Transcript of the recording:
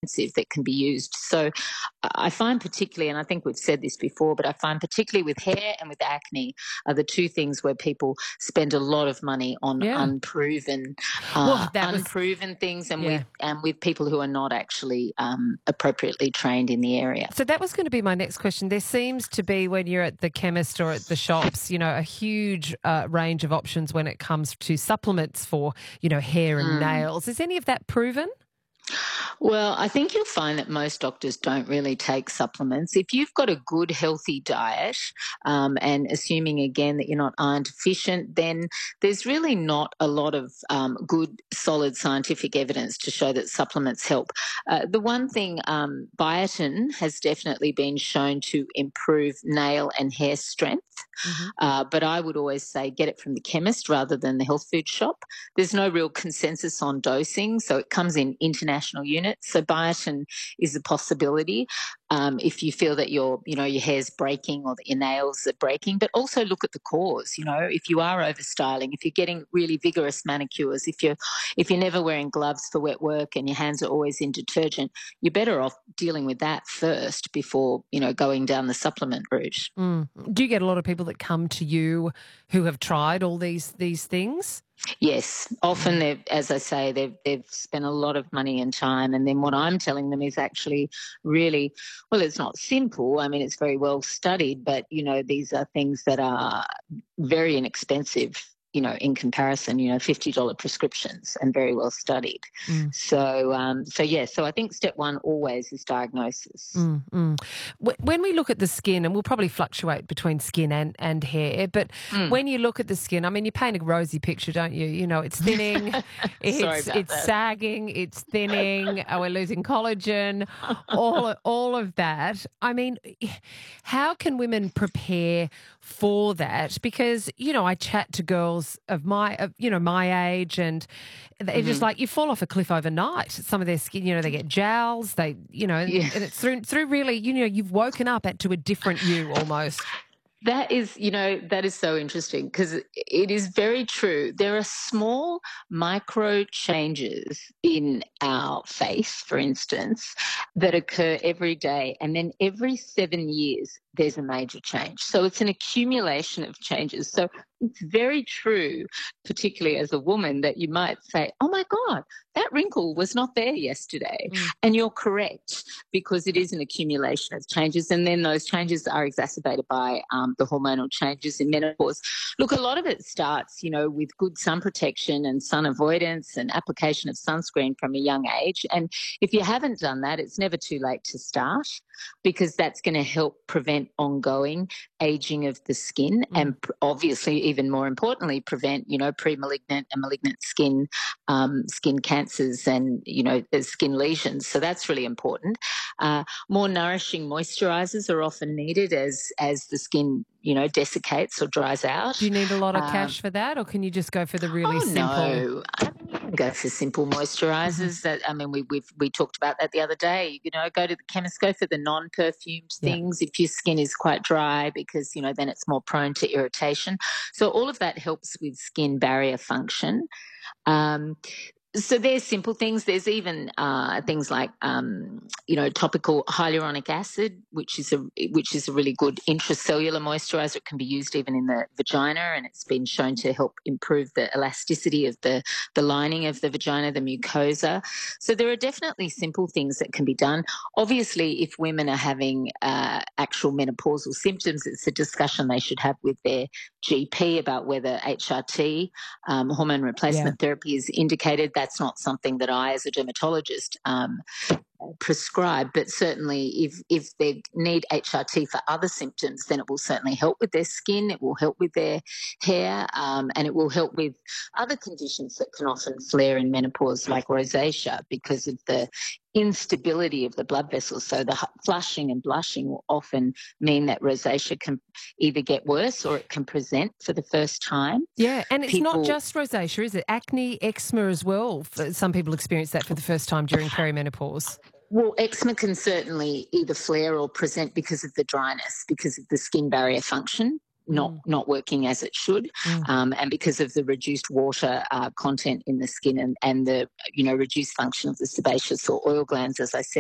inexpensive that can be used. So I find particularly, and I think we've said this before, but I find particularly with hair and with acne are the two things where people spend a lot of money on Yeah. unproven, Well, that was unproven things, and yeah. with people who are not actually appropriately trained in the area. So that was going to be my next question. There seems to be, when you're at the chemist or at the shops, a huge range of options when it comes to supplements for, hair and nails. Is any of that proven? Well, I think you'll find that most doctors don't really take supplements. If you've got a good, healthy diet, and assuming again that you're not iron deficient, then there's really not a lot of good, solid scientific evidence to show that supplements help. The one thing, biotin has definitely been shown to improve nail and hair strength. Hmm. But I would always say get it from the chemist rather than the health food shop. There's no real consensus on dosing, so it comes in international units. So biotin is a possibility if you feel that your hair's breaking or that your nails are breaking. But also look at the cause. If you are overstyling, if you're getting really vigorous manicures, if you're never wearing gloves for wet work and your hands are always in detergent, you're better off dealing with that first before going down the supplement route. Mm. Do you get a lot of people that come to you who have tried all these things? Yes, often as I say, they've spent a lot of money and time, and then what I'm telling them is actually really, well, it's not simple. I mean, it's very well studied, but these are things that are very inexpensive. In comparison, $50 prescriptions and very well studied. Mm. So I think step one always is diagnosis. Mm, mm. When we look at the skin, and we'll probably fluctuate between skin and hair, but when you look at the skin, I mean, you paint a rosy picture, don't you? It's thinning, Sorry about it's that. sagging, it's thinning, we're losing collagen, all of that. I mean, how can women prepare for that? Because, I chat to girls of my age, and they're just like, you fall off a cliff overnight. Some of their skin, they get jowls, and Yeah. it's through really, you've woken up to a different you almost. That is so interesting because it is very true. There are small micro changes in our face, for instance, that occur every day. And then every 7 years, there's a major change. So it's an accumulation of changes. So it's very true, particularly as a woman, that you might say, oh my God, that wrinkle was not there yesterday. Mm. And you're correct, because it is an accumulation of changes. And then those changes are exacerbated by the hormonal changes in menopause. Look, a lot of it starts, with good sun protection and sun avoidance and application of sunscreen from a young age. And if you haven't done that, it's never too late to start, because that's going to help prevent ongoing aging of the skin and obviously, even more importantly, prevent, pre-malignant and malignant skin cancers and, skin lesions. So that's really important. More nourishing moisturizers are often needed as the skin, desiccates or dries out. Do you need a lot of cash for that, or can you just go for the really simple? No, I mean, you can go for simple moisturizers. We talked about that the other day. Go to the chemist, go for the non-perfumed Yeah. things if your skin is quite dry, because then it's more prone to irritation. So all of that helps with skin barrier function. So there's simple things. There's even things like topical hyaluronic acid, which is a really good intracellular moisturizer. It can be used even in the vagina, and it's been shown to help improve the elasticity of the lining of the vagina, the mucosa. So there are definitely simple things that can be done. Obviously, if women are having actual menopausal symptoms, it's a discussion they should have with their GP about whether HRT, hormone replacement therapy, is indicated. That's not something that I, as a dermatologist, prescribe, but certainly if they need HRT for other symptoms, then it will certainly help with their skin, it will help with their hair, and it will help with other conditions that can often flare in menopause, like rosacea, because of the instability of the blood vessels. So the flushing and blushing will often mean that rosacea can either get worse or it can present for the first time. Yeah, and it's not just rosacea, is it? Acne, eczema as well. Some people experience that for the first time during perimenopause. Well, eczema can certainly either flare or present because of the dryness, because of the skin barrier function not working as it should, and because of the reduced water content in the skin and the reduced function of the sebaceous or oil glands, as I said.